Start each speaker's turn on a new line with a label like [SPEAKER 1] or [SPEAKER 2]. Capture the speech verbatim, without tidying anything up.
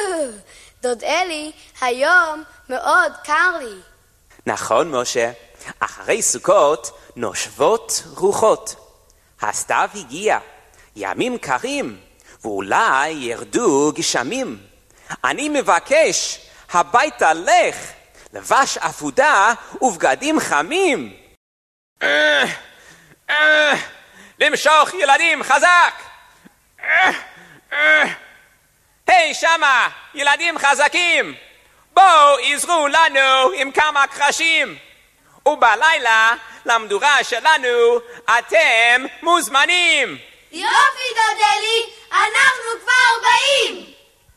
[SPEAKER 1] דוד אלי, היום מאוד קר לי.
[SPEAKER 2] נכון, משה. אחרי סוכות נושבות רוחות. הסתיו הגיע, ימים קרים, ואולי ירדו גשמים. אני מבקש, הביתה לך, לבש אפודה ובגדים חמים. למשוך ילדים חזק! היי שמה, ילדים חזקים! בואו עזרו לנו עם כמה קרשים! ובלילה, למדורה שלנו, אתם מוזמנים!
[SPEAKER 1] יופי דוד אלי, אנחנו כבר באים!